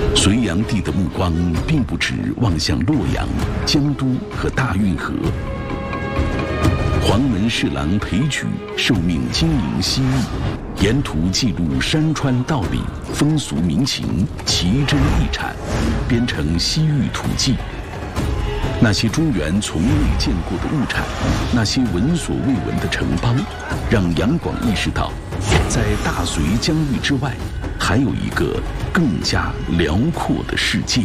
隋炀帝的目光并不只望向洛阳、江都和大运河。黄门侍郎裴矩受命经营西域，沿途记录山川道理、风俗民情，奇珍异产，编成《西域土记》。那些中原从未见过的物产，那些闻所未闻的城邦，让杨广意识到，在大隋疆域之外，还有一个更加辽阔的世界。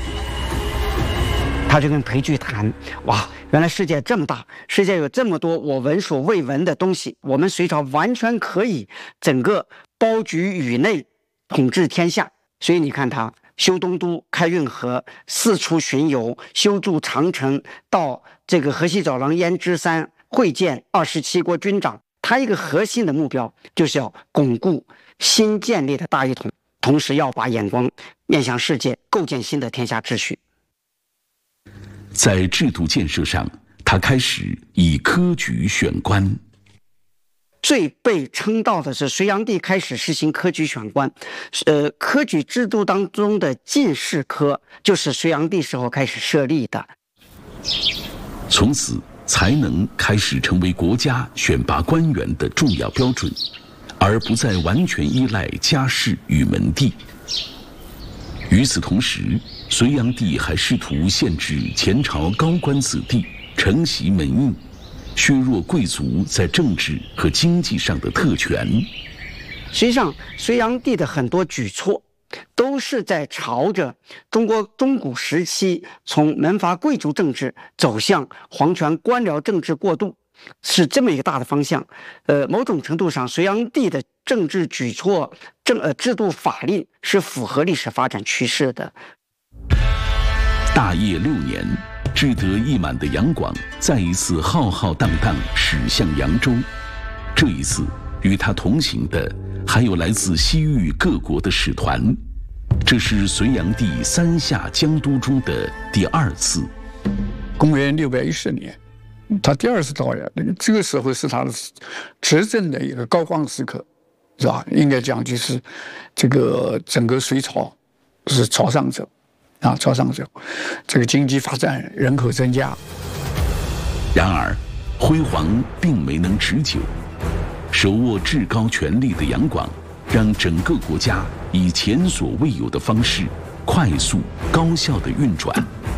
他就跟裴矩谈，哇，原来世界这么大，世界有这么多我闻所未闻的东西，我们隋朝完全可以整个包举宇内，统治天下。所以你看他修东都、开运河，四处巡游，修筑长城，到这个河西走廊胭脂山会见27国军长。他一个核心的目标就是要巩固新建立的大一统，同时要把眼光面向世界，构建新的天下秩序。 在制度建设上，他开始以科举选官。 最被称道的是隋炀帝开始实行科举选官，科举制度当中的进士科就是隋炀帝时候开始设立的。 从此，才能开始成为国家选拔官员的重要标准，而不再完全依赖家世与门第。与此同时，隋炀帝还试图限制前朝高官子弟承袭门荫，削弱贵族在政治和经济上的特权。 实际上，隋炀帝的很多举措都是在朝着中国中古时期从门阀贵族政治走向皇权官僚政治过渡，是这么一个大的方向。某种程度上，隋炀帝的政治举措、制度法令是符合历史发展趋势的。 大业6年，志得意满的杨广再一次浩浩荡荡驶向扬州。这一次，与他同行的还有来自西域各国的使团。这是隋炀帝3下江都中的第2次。 公元610年，他第2次到呀，这个时候是他的执政的一个高光时刻，是吧？应该讲就是这个整个隋朝是朝上走。朝上走，这个经济发展，人口增加。 然而，辉煌并没能持久。手握至高权力的杨广，让整个国家以前所未有的方式，快速高效地运转。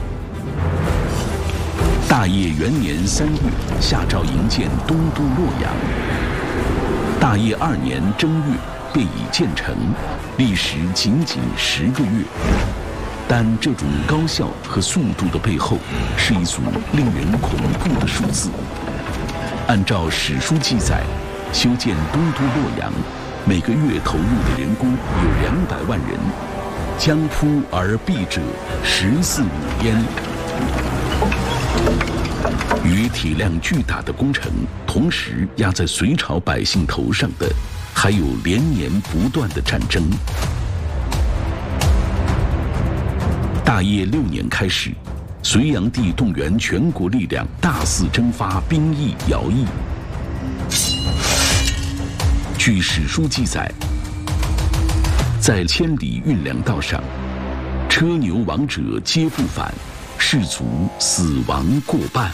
大业元年3月，下诏营建东都洛阳。大业2年正月，便已建成，历时仅10个月。但这种高效和速度的背后，是一组令人恐怖的数字。按照史书记载，修建东都洛阳，每个月投入的人工有200万人，将扑而避者14五焉。与体量巨大的工程同时压在隋朝百姓头上的，还有连年不断的战争。大业6年开始，隋炀帝动员全国力量，大肆征发兵役徭役。据史书记载，在千里运粮道上，车牛亡者皆不返，士卒死亡过半。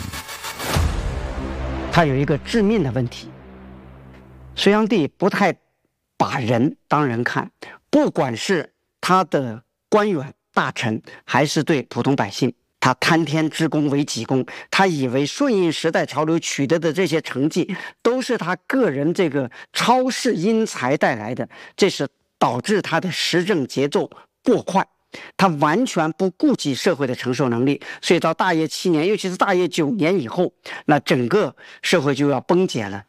他有一个致命的问题，隋炀帝不太把人当人看，不管是他的官员大臣还是对普通百姓，他贪天之功为己功，他以为顺应时代潮流取得的这些成绩都是他个人这个超世英才带来的，这是导致他的施政节奏过快，他完全不顾及社会的承受能力，所以到大业7年，尤其是大业9年以后，那整个社会就要崩解了。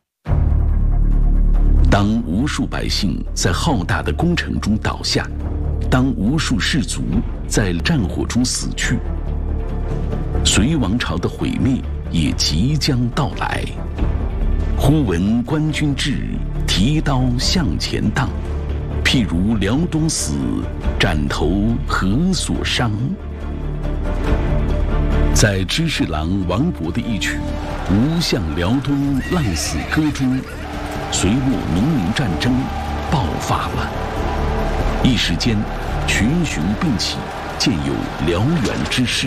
当无数百姓在浩大的工程中倒下，当无数士卒在战火中死去，隋王朝的毁灭也即将到来。忽闻官军至，提刀向前荡。譬如辽东死，斩头何所伤？在知侍郎王勃的一曲《吴向辽东浪死歌》中，隋末农民战争爆发了。一时间， 群雄并起，渐有燎原之势。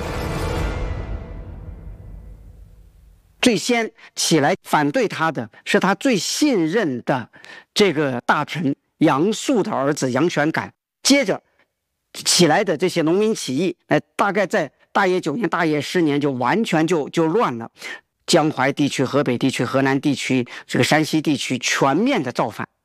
最先起来反对他的是他最信任的这个大臣杨素的儿子杨玄感，接着起来的这些农民起义，大概在大业9年、大业10年就完全就乱了。江淮地区、河北地区、河南地区、这个山西地区全面的造反。